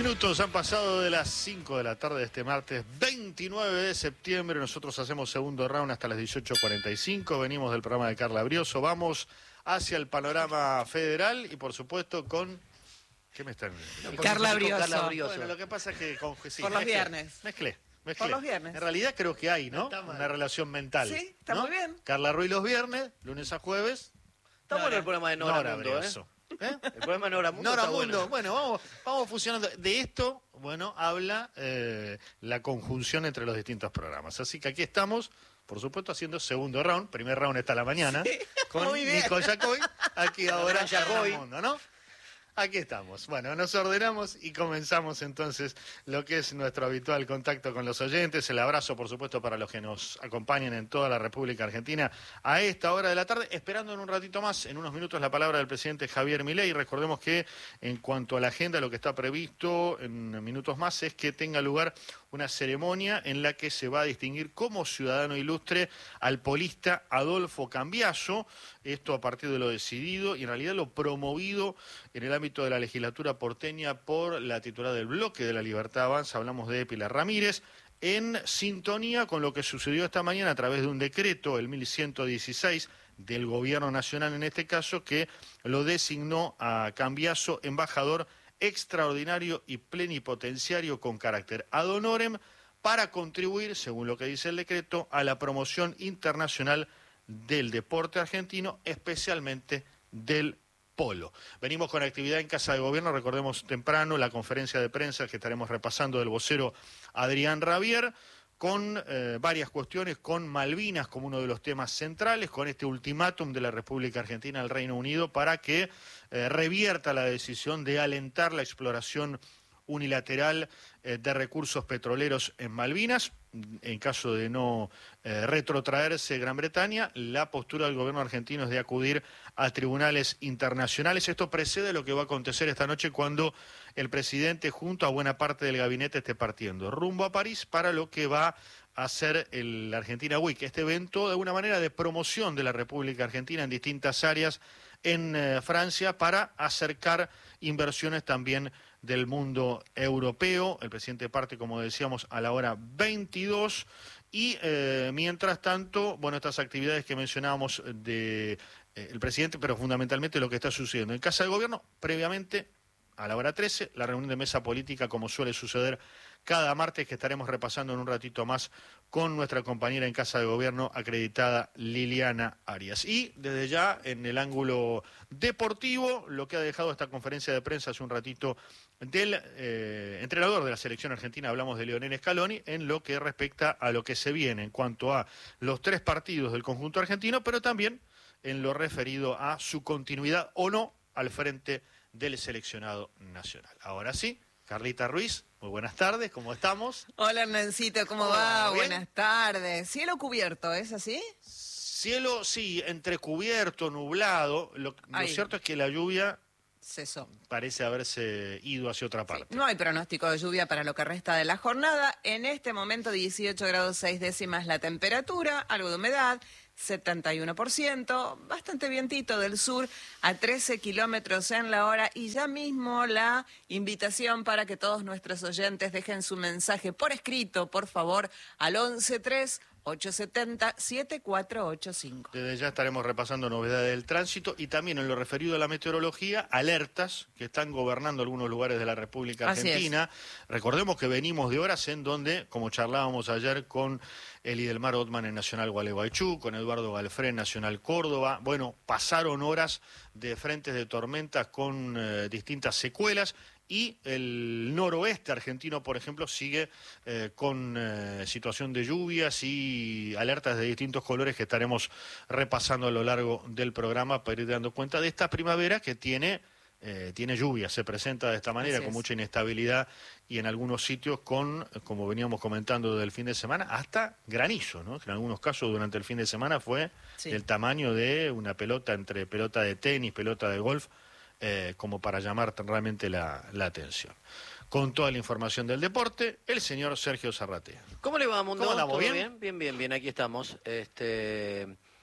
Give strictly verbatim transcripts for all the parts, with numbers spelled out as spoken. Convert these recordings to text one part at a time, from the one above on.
Minutos han pasado de las cinco de la tarde de este martes veintinueve de septiembre. Nosotros hacemos segundo round hasta las dieciocho cuarenta y cinco. Venimos del programa de Carla Brioso. Vamos hacia el panorama federal y, por supuesto, con... ¿Qué me están viendo? Carla Brioso. Carla Brioso. Bueno, lo que pasa es que... Con... Sí, Por los mezclé, viernes. Mezclé, mezclé. Por los viernes. En realidad creo que hay, ¿no? Una relación mental. Sí, está ¿no? muy bien. Carla Ruiz los viernes, lunes a jueves. Está bueno el programa de Nora, Nora Mundo, ¿eh? Brioso. ¿Eh? El programa de Nora Mundo Nora está Mundo, bueno. bueno, vamos, vamos fusionando. De esto, bueno, habla eh, la conjunción entre los distintos programas. Así que aquí estamos, por supuesto, haciendo segundo round. Primer round está a la mañana, Sí, con muy bien. Nico Yacoy. Aquí ahora Yacoy. Nora Mundo, ¿no? Aquí estamos. Bueno, nos ordenamos y comenzamos entonces lo que es nuestro habitual contacto con los oyentes. El abrazo, por supuesto, para los que nos acompañan en toda la República Argentina a esta hora de la tarde. Esperando en un ratito más, en unos minutos, la palabra del presidente Javier Milei. Recordemos que en cuanto a la agenda, lo que está previsto en minutos más es que tenga lugar una ceremonia en la que se va a distinguir como ciudadano ilustre al polista Adolfo Cambiaso. Esto a partir de lo decidido y en realidad lo promovido en el ámbito de la legislatura porteña por la titular del bloque de La Libertad Avanza, hablamos de Pilar Ramírez, en sintonía con lo que sucedió esta mañana a través de un decreto, el mil ciento dieciséis, del Gobierno Nacional en este caso, que lo designó a Cambiaso embajador extraordinario y plenipotenciario con carácter ad honorem para contribuir, según lo que dice el decreto, a la promoción internacional del deporte argentino, especialmente del polo. Venimos con actividad en Casa de Gobierno, recordemos temprano la conferencia de prensa que estaremos repasando del vocero Adrián Rabier, con eh, varias cuestiones, con Malvinas como uno de los temas centrales, con este ultimátum de la República Argentina al Reino Unido para que eh, revierta la decisión de alentar la exploración unilateral eh, de recursos petroleros en Malvinas. En caso de no eh, retrotraerse Gran Bretaña, la postura del gobierno argentino es de acudir a tribunales internacionales. Esto precede lo que va a acontecer esta noche cuando el presidente junto a buena parte del gabinete esté partiendo rumbo a París para lo que va a ser el Argentina Week, este evento de alguna manera de promoción de la República Argentina en distintas áreas en eh, Francia para acercar inversiones también del mundo europeo. El presidente parte, como decíamos, a la hora veintidós y eh, mientras tanto, bueno, estas actividades que mencionábamos de eh, el presidente, pero fundamentalmente lo que está sucediendo en Casa de Gobierno, previamente a la hora trece, la reunión de mesa política, como suele suceder cada martes, que estaremos repasando en un ratito más con nuestra compañera en Casa de Gobierno acreditada Liliana Arias. Y desde ya, en el ángulo deportivo, lo que ha dejado esta conferencia de prensa hace un ratito del eh, entrenador de la selección argentina, hablamos de Lionel Scaloni, en lo que respecta a lo que se viene en cuanto a los tres partidos del conjunto argentino, pero también en lo referido a su continuidad o no al frente del seleccionado nacional. Ahora sí, Carlita Ruiz, muy buenas tardes, ¿cómo estamos? Hola Hernancito, ¿cómo Oh, va? ¿bien? Buenas tardes. Cielo cubierto, ¿es así? Cielo, sí, entrecubierto, nublado. Lo, lo Ay. cierto es que la lluvia Cesó. parece haberse ido hacia otra parte. Sí, no hay pronóstico de lluvia para lo que resta de la jornada. En este momento dieciocho grados seis décimas la temperatura, algo de humedad, setenta y uno por ciento, bastante vientito del sur a trece kilómetros en la hora y ya mismo la invitación para que todos nuestros oyentes dejen su mensaje por escrito, por favor, al once tres ocho siete cero siete cuatro ocho cinco. Desde ya estaremos repasando novedades del tránsito y también en lo referido a la meteorología, alertas que están gobernando algunos lugares de la República Así Argentina. Recordemos que venimos de horas en donde, como charlábamos ayer con Eli del Mar Otman en Nacional Gualeguaychú, con Eduardo Galfré en Nacional Córdoba, bueno, pasaron horas de frentes de tormentas con eh, distintas secuelas. Y el noroeste argentino, por ejemplo, sigue eh, con eh, situación de lluvias y alertas de distintos colores que estaremos repasando a lo largo del programa para ir dando cuenta de esta primavera que tiene, eh, tiene lluvia, se presenta de esta manera, Así con es. mucha inestabilidad y en algunos sitios con, como veníamos comentando del fin de semana, hasta granizo, ¿no? Que en algunos casos durante el fin de semana fue Sí. del tamaño de una pelota entre pelota de tenis, pelota de golf, Eh, como para llamar realmente la, la atención. Con toda la información del deporte, el señor Sergio Zarratea. ¿Cómo le va, Mundo? ¿Cómo andamos? ¿Todo ¿Bien? bien? Bien, bien, bien, aquí estamos. Este,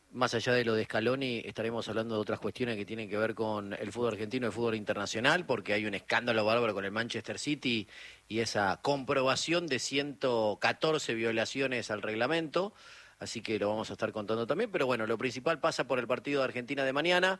más allá de lo de Scaloni, estaremos hablando de otras cuestiones que tienen que ver con el fútbol argentino y el fútbol internacional, porque hay un escándalo bárbaro con el Manchester City y esa comprobación de ciento catorce violaciones al reglamento, así que lo vamos a estar contando también, pero bueno, lo principal pasa por el partido de Argentina de mañana.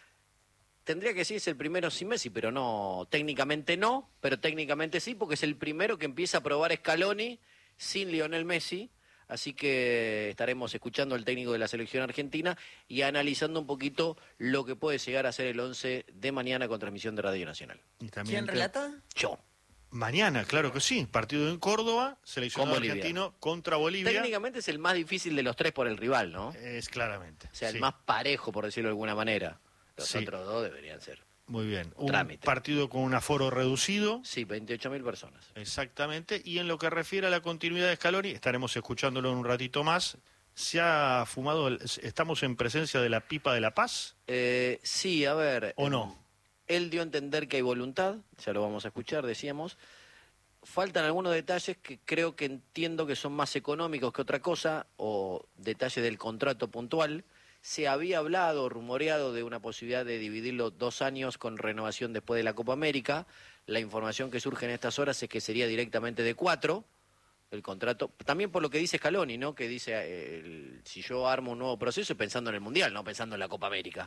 Tendría que sí, es el primero sin Messi, pero no, técnicamente no, pero técnicamente sí, porque es el primero que empieza a probar Scaloni sin Lionel Messi. Así que estaremos escuchando al técnico de la selección argentina y analizando un poquito lo que puede llegar a ser el once de mañana con transmisión de Radio Nacional. Y también ¿Quién te... relata? Yo. Mañana, claro que sí. Partido en Córdoba, seleccionado argentino contra Bolivia. Técnicamente es el más difícil de los tres por el rival, ¿no? Es claramente. O sea, el sí. más parejo, por decirlo de alguna manera. Los Sí. otros dos deberían ser. Muy bien. Un Un trámite. partido con un aforo reducido. Sí, veintiocho mil personas. Exactamente. Y en lo que refiere a la continuidad de Scaloni, estaremos escuchándolo en un ratito más. ¿Se ha fumado, el- estamos en presencia de la pipa de la paz Eh, sí, a ver. o no? Él dio a entender que hay voluntad, ya lo vamos a escuchar, decíamos. Faltan algunos detalles que creo que entiendo que son más económicos que otra cosa, o detalles del contrato puntual. Se había hablado, rumoreado de una posibilidad de dividirlo dos años con renovación después de la Copa América. La información que surge en estas horas es que sería directamente de cuatro el contrato. También por lo que dice Scaloni, ¿no? Que dice, eh, el- si yo armo un nuevo proceso, pensando en el Mundial, no pensando en la Copa América.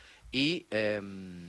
Y eh,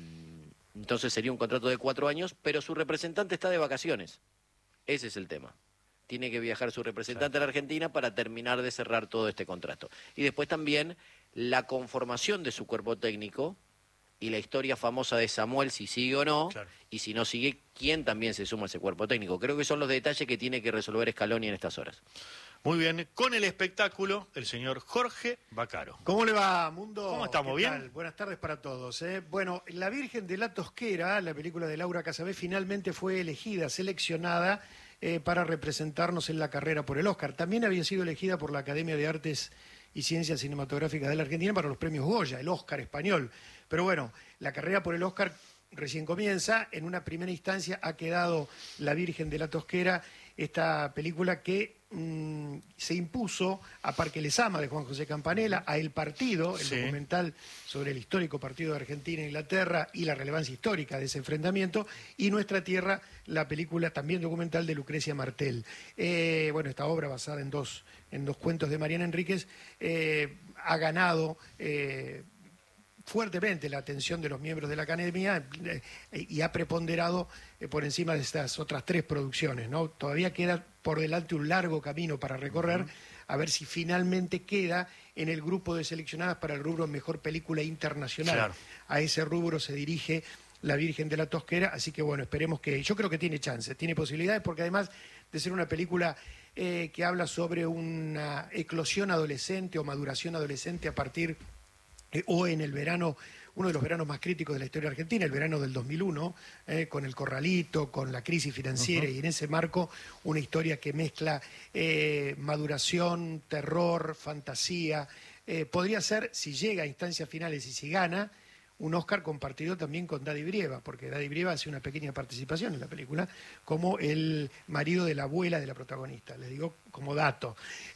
entonces sería un contrato de cuatro años, pero su representante está de vacaciones. Ese es el tema. Tiene que viajar su representante a la Argentina para terminar de cerrar todo este contrato. Y después también la conformación de su cuerpo técnico y la historia famosa de Samuel, si sigue o no, Claro. y si no sigue, quién también se suma a ese cuerpo técnico. Creo que son los detalles que tiene que resolver Scaloni en estas horas. Muy bien. Con el espectáculo, el señor Jorge Bacaro. ¿Cómo le va, Mundo? ¿Cómo estamos? ¿Qué ¿Bien? tal? Buenas tardes para todos. ¿eh? Bueno, La Virgen de la Tosquera, la película de Laura Casabé, finalmente fue elegida, seleccionada eh, para representarnos en la carrera por el Oscar. También había sido elegida por la Academia de Artes y Ciencias Cinematográficas de la Argentina para los premios Goya, el Oscar español. Pero bueno, la carrera por el Oscar recién comienza. En una primera instancia ha quedado La Virgen de la Tosquera, esta película que mmm, se impuso a Parque Lezama de Juan José Campanella, a El Partido, el Sí. documental sobre el histórico partido de Argentina e Inglaterra y la relevancia histórica de ese enfrentamiento, y Nuestra Tierra, la película también documental de Lucrecia Martel. Eh, bueno, esta obra basada en dos, en dos cuentos de Mariana Enríquez eh, ha ganado eh, fuertemente la atención de los miembros de la Academia eh, y ha preponderado eh, por encima de estas otras tres producciones, ¿no? Todavía queda por delante un largo camino para recorrer, a ver si finalmente queda en el grupo de seleccionadas para el rubro Mejor Película Internacional. Claro. A ese rubro se dirige La Virgen de la Tosquera, así que bueno, esperemos que... Yo creo que tiene chances, tiene posibilidades, porque además de ser una película eh, que habla sobre una eclosión adolescente o maduración adolescente a partir... Eh, o en el verano, uno de los veranos más críticos de la historia argentina, el verano del dos mil uno, eh, con el corralito, con la crisis financiera, uh-huh. y en ese marco una historia que mezcla eh, maduración, terror, fantasía. Eh, podría ser, si llega a instancias finales y si gana, un Oscar compartido también con Daddy Brieva, porque Daddy Brieva hace una pequeña participación en la película como el marido de la abuela de la protagonista, le digo como dato.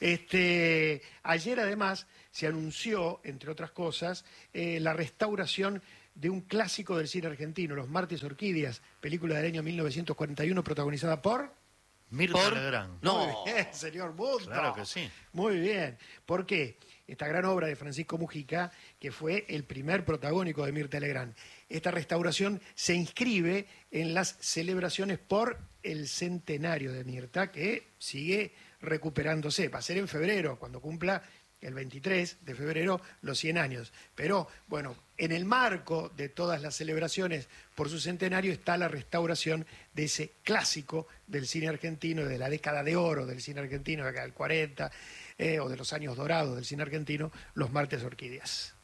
Este, ayer además se anunció, entre otras cosas, eh, la restauración de un clásico del cine argentino, Los Martes Orquídeas, película del año mil novecientos cuarenta y uno protagonizada por... Mirta Por... Legrand. No. Muy bien, señor Mundo. Claro que sí. Muy bien. ¿Por qué? Esta gran obra de Francisco Mujica, que fue el primer protagónico de Mirta Legrand. Esta restauración se inscribe en las celebraciones por el centenario de Mirta, que sigue recuperándose. Va a ser en febrero, cuando cumpla el veintitrés de febrero los cien años. Pero, bueno, en el marco de todas las celebraciones por su centenario está la restauración de ese clásico del cine argentino, de la década de oro del cine argentino, de la década del cuarenta, eh, o de los años dorados del cine argentino, Los Martes Orquídeas.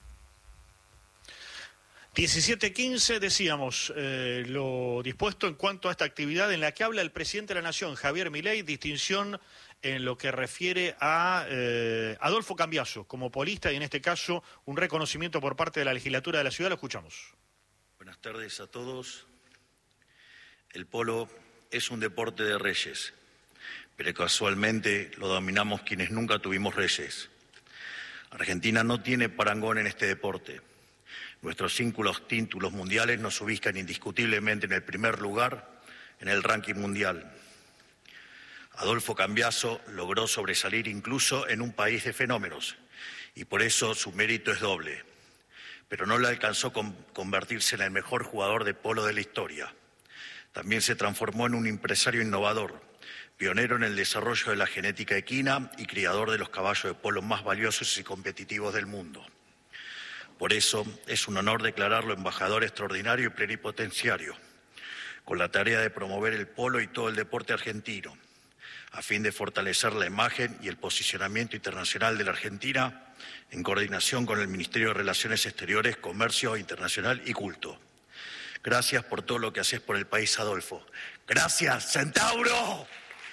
diecisiete quince, decíamos, eh, lo dispuesto en cuanto a esta actividad en la que habla el presidente de la Nación, Javier Milei, distinción en lo que refiere a eh, Adolfo Cambiaso como polista, y en este caso un reconocimiento por parte de la legislatura de la ciudad. Lo escuchamos. Buenas tardes a todos. El polo es un deporte de reyes, pero casualmente lo dominamos quienes nunca tuvimos reyes. Argentina no tiene parangón en este deporte. Nuestros cinco títulos mundiales nos ubican indiscutiblemente en el primer lugar en el ranking mundial. Adolfo Cambiaso logró sobresalir incluso en un país de fenómenos y por eso su mérito es doble. Pero no le alcanzó con convertirse en el mejor jugador de polo de la historia. También se transformó en un empresario innovador, pionero en el desarrollo de la genética equina y criador de los caballos de polo más valiosos y competitivos del mundo. Por eso es un honor declararlo embajador extraordinario y plenipotenciario, con la tarea de promover el polo y todo el deporte argentino, a fin de fortalecer la imagen y el posicionamiento internacional de la Argentina en coordinación con el Ministerio de Relaciones Exteriores, Comercio Internacional y Culto. Gracias por todo lo que haces por el país, Adolfo. ¡Gracias, Centauro!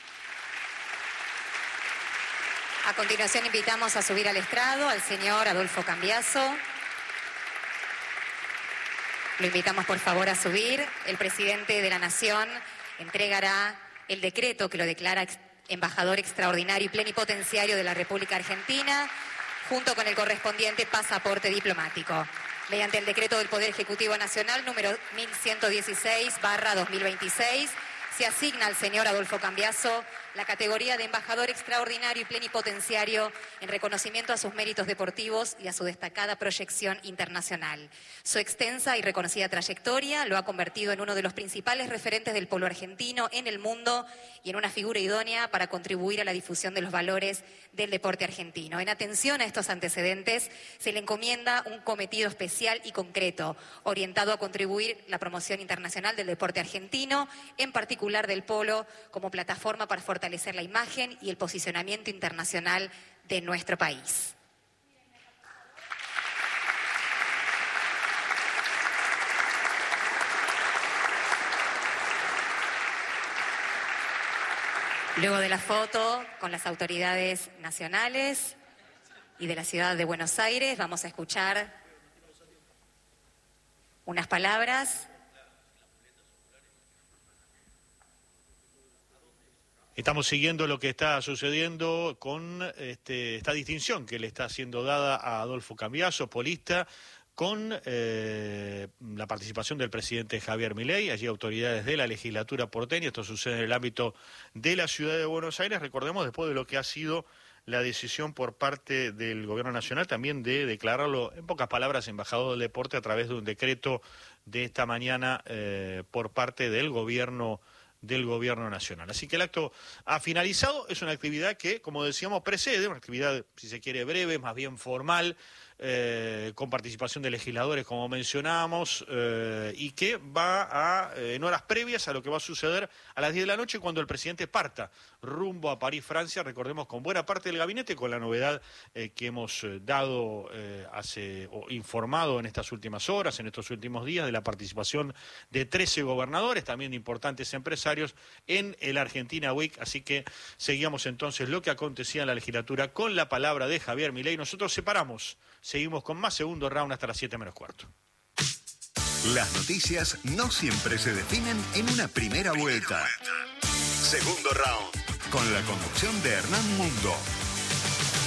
A continuación invitamos a subir al estrado al señor Adolfo Cambiaso. Lo invitamos por favor a subir. El presidente de la Nación entregará el decreto que lo declara ex- embajador extraordinario y plenipotenciario de la República Argentina, junto con el correspondiente pasaporte diplomático. Mediante el decreto del Poder Ejecutivo Nacional número mil ciento dieciséis barra dos mil veintiséis, se asigna al señor Adolfo Cambiaso la categoría de embajador extraordinario y plenipotenciario en reconocimiento a sus méritos deportivos y a su destacada proyección internacional. Su extensa y reconocida trayectoria lo ha convertido en uno de los principales referentes del polo argentino en el mundo y en una figura idónea para contribuir a la difusión de los valores del deporte argentino. En atención a estos antecedentes, se le encomienda un cometido especial y concreto, orientado a contribuir la promoción internacional del deporte argentino, en particular del polo, como plataforma para fortalecer la imagen y el posicionamiento internacional de nuestro país. Luego de la foto con las autoridades nacionales y de la ciudad de Buenos Aires, vamos a escuchar unas palabras. Estamos siguiendo lo que está sucediendo con este, esta distinción que le está siendo dada a Adolfo Cambiaso, polista, con eh, la participación del presidente Javier Milei, allí autoridades de la legislatura porteña. Esto sucede en el ámbito de la ciudad de Buenos Aires. Recordemos, después de lo que ha sido la decisión por parte del Gobierno Nacional también de declararlo, en pocas palabras, embajador del deporte a través de un decreto de esta mañana eh, por parte del Gobierno del Gobierno Nacional. Así que el acto ha finalizado, es una actividad que, como decíamos, precede, una actividad, si se quiere, breve, más bien formal, eh, con participación de legisladores, como mencionábamos, eh, y que va a, eh, en horas previas a lo que va a suceder a las diez de la noche cuando el presidente parta rumbo a París, Francia, recordemos, con buena parte del gabinete, con la novedad eh, que hemos eh, dado, eh, hace, o informado en estas últimas horas, en estos últimos días, de la participación de trece gobernadores, también de importantes empresarios, en el Argentina Week. Así que seguíamos entonces lo que acontecía en la legislatura con la palabra de Javier Milei. Nosotros separamos, seguimos con más segundo round hasta las siete menos cuarto. Las noticias no siempre se definen en una primera vuelta. Segundo round, con la conducción de Hernán Mundo.